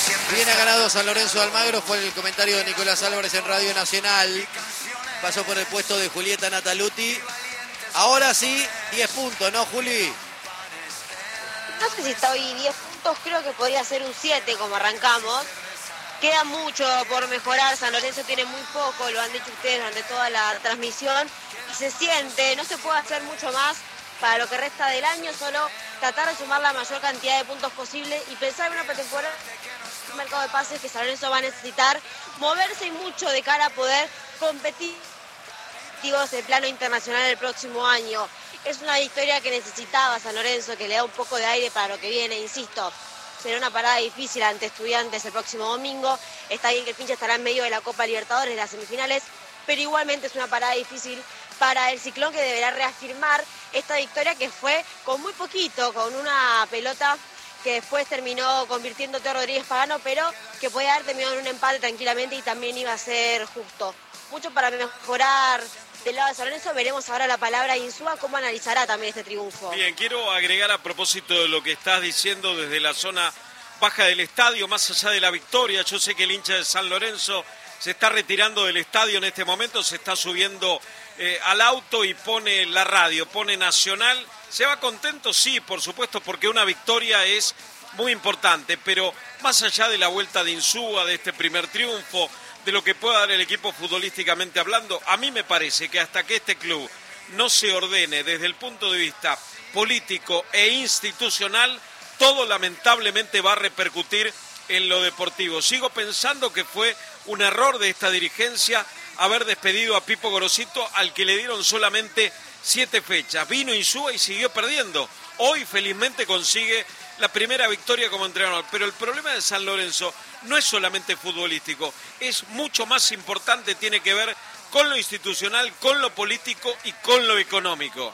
Bien ha ganado San Lorenzo de Almagro, fue el comentario de Nicolás Álvarez en Radio Nacional. Pasó por el puesto de Julieta Nataluti. Ahora sí, 10 puntos, ¿no, Juli? No sé si está hoy 10 puntos, creo que podría ser un 7 como arrancamos. Queda mucho por mejorar, San Lorenzo tiene muy poco, lo han dicho ustedes durante toda la transmisión, y se siente, no se puede hacer mucho más para lo que resta del año, solo tratar de sumar la mayor cantidad de puntos posible y pensar en una pretemporada, un mercado de pases que San Lorenzo va a necesitar moverse y mucho de cara a poder competir en plano internacional el próximo año. Es una victoria que necesitaba San Lorenzo, que le da un poco de aire para lo que viene, insisto. Será una parada difícil ante Estudiantes el próximo domingo. Está bien que el pinche estará en medio de la Copa Libertadores de las semifinales, pero igualmente es una parada difícil para el Ciclón, que deberá reafirmar esta victoria que fue con muy poquito, con una pelota que después terminó convirtiendo Teo Rodríguez Pagano, pero que podía haber terminado en un empate tranquilamente y también iba a ser justo. Mucho para mejorar del lado de San Lorenzo. Veremos ahora la palabra de Insúa, cómo analizará también este triunfo. Bien, quiero agregar a propósito de lo que estás diciendo desde la zona baja del estadio, más allá de la victoria. Yo sé que el hincha de San Lorenzo se está retirando del estadio en este momento, se está subiendo al auto y pone la radio, pone Nacional. ¿Se va contento? Sí, por supuesto, porque una victoria es muy importante, pero más allá de la vuelta de Insúa, de este primer triunfo, de lo que pueda dar el equipo futbolísticamente hablando, a mí me parece que hasta que este club no se ordene desde el punto de vista político e institucional, todo lamentablemente va a repercutir en lo deportivo. Sigo pensando que fue un error de esta dirigencia haber despedido a Pipo Gorosito, al que le dieron solamente 7 fechas. Vino Insúa y siguió perdiendo. Hoy felizmente consigue la primera victoria como entrenador, pero el problema de San Lorenzo no es solamente futbolístico, es mucho más importante, tiene que ver con lo institucional, con lo político y con lo económico.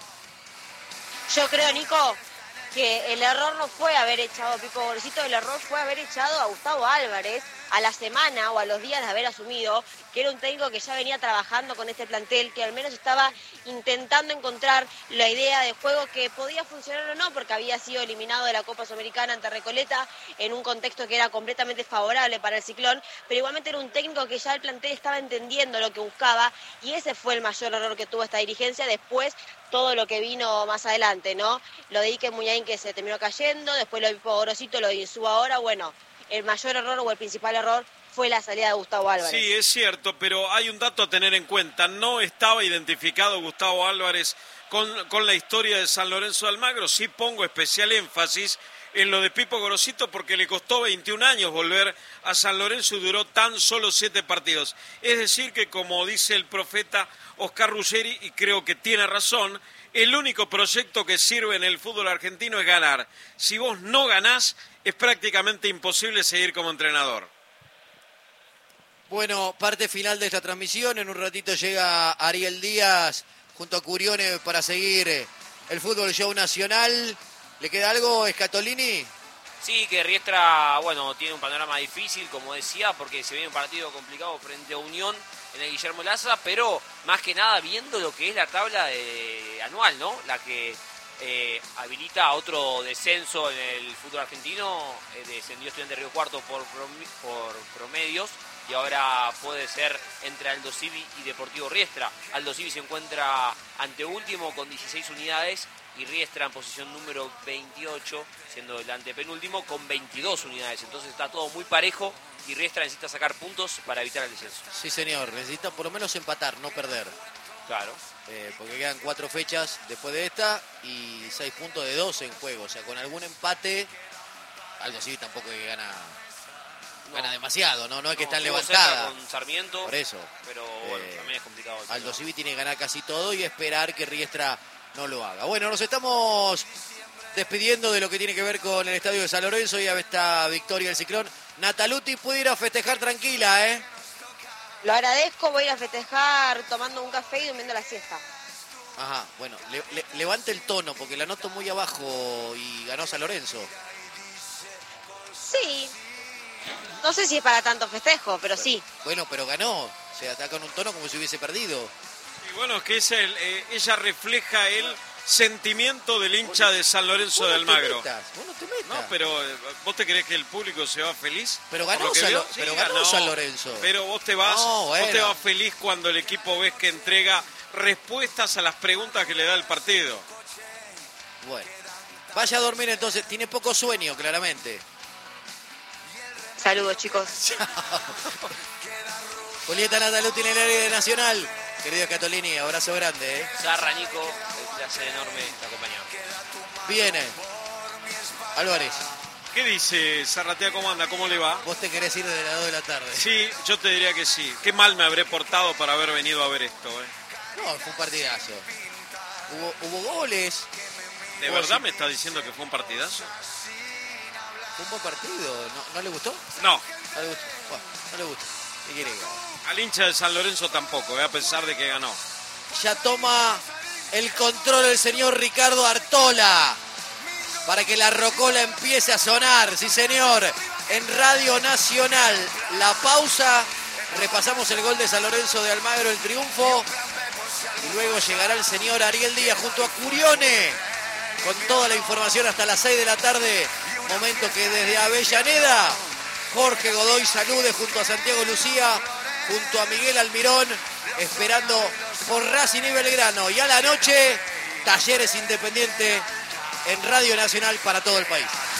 Yo creo, Nico, que el error no fue haber echado a Pipo Gorosito, el error fue haber echado a Gustavo Álvarez a la semana o a los días de haber asumido, que era un técnico que ya venía trabajando con este plantel, que al menos estaba intentando encontrar la idea de juego que podía funcionar o no, porque había sido eliminado de la Copa Sudamericana ante Recoleta en un contexto que era completamente favorable para el Ciclón, pero igualmente era un técnico que ya el plantel estaba entendiendo lo que buscaba, y ese fue el mayor error que tuvo esta dirigencia. Después todo lo que vino más adelante, ¿no? Lo de Ike Muñain, que se terminó cayendo, después lo de Pipo Gorosito, lo de Insúa ahora, bueno, el mayor error o el principal error fue la salida de Gustavo Álvarez. Sí, es cierto, pero hay un dato a tener en cuenta. No estaba identificado Gustavo Álvarez con la historia de San Lorenzo de Almagro. Sí pongo especial énfasis en lo de Pipo Gorosito porque le costó 21 años volver a San Lorenzo y duró tan solo 7 partidos. Es decir que, como dice el profeta Oscar Ruggeri, y creo que tiene razón, el único proyecto que sirve en el fútbol argentino es ganar. Si vos no ganás, es prácticamente imposible seguir como entrenador. Bueno, parte final de esta transmisión. En un ratito llega Ariel Díaz junto a Curione para seguir el Fútbol Show Nacional. ¿Le queda algo, Scatolini? Sí, que Riestra, bueno, tiene un panorama difícil, como decía, porque se viene un partido complicado frente a Unión en el Guillermo Laza, pero más que nada viendo lo que es la tabla anual, ¿no? La que habilita a otro descenso en el fútbol argentino. Descendió Estudiantes de Río Cuarto por promedios y ahora puede ser entre Aldo Civi y Deportivo Riestra. Aldo Civi se encuentra anteúltimo con 16 unidades y Riestra en posición número 28, siendo el antepenúltimo, con 22 unidades. Entonces está todo muy parejo y Riestra necesita sacar puntos para evitar el descenso. Sí, señor, necesita por lo menos empatar, no perder. Claro. Porque quedan 4 fechas después de esta y 6 puntos de 12 en juego. O sea, con algún empate, Aldo Civi tampoco que gana demasiado, ¿no? No es que están levantadas. Con Sarmiento. Por eso. Pero bueno, también es complicado. Aldo Civi tiene que ganar casi todo y esperar que Riestra no lo haga. Bueno, nos estamos despidiendo de lo que tiene que ver con el estadio de San Lorenzo y a esta victoria del Ciclón. Nataluti puede ir a festejar tranquila, ¿eh? Lo agradezco, voy a ir a festejar tomando un café y durmiendo la siesta. Ajá, bueno, levante el tono porque la noto muy abajo y ganó San Lorenzo. Sí, no sé si es para tanto festejo, pero sí. Bueno, pero ganó, o sea, está con un tono como si hubiese perdido. Y bueno, es que ella refleja él sentimiento del hincha de San Lorenzo de Almagro. Vos no te metas. No, pero ¿vos te crees que el público se va feliz? Pero por ganó, lo que vio? Sí, ganó San Lorenzo. Pero vos te vas, No, bueno. vos te vas feliz cuando el equipo ves que entrega respuestas a las preguntas que le da el partido. Bueno, vaya a dormir entonces. Tiene poco sueño, claramente. Saludos, chicos. Julieta Nataluti en el área de Nacional. Querido Catolini, abrazo grande, ¿eh? Zarra, Nico, un placer enorme te acompañado. Viene. Álvarez, ¿Qué dice Zarratea? ¿Cómo anda? ¿Cómo le va? vos te querés ir de las 2 de la tarde. Sí, yo te diría que sí. Qué mal me habré portado para haber venido a ver esto, ¿eh? No, fue un partidazo. Hubo goles. ¿De verdad me está diciendo que fue un partidazo? Fue un buen partido. ¿No le gustó? No, No le gustó. Bueno, no le gusta. ¿Qué quiere que haga? al hincha de San Lorenzo tampoco, a pesar de que ganó. Ya toma el control el señor Ricardo Artola para que la rocola empiece a sonar. Sí, señor. En Radio Nacional. La pausa. Repasamos el gol de San Lorenzo de Almagro, el triunfo. Y luego llegará el señor Ariel Díaz junto a Curione con toda la información hasta las 6 de la tarde. Momento que desde Avellaneda Jorge Godoy salude junto a Santiago Lucía, junto a Miguel Almirón, esperando por Racing y Belgrano. Y a la noche, Talleres Independiente en Radio Nacional para todo el país.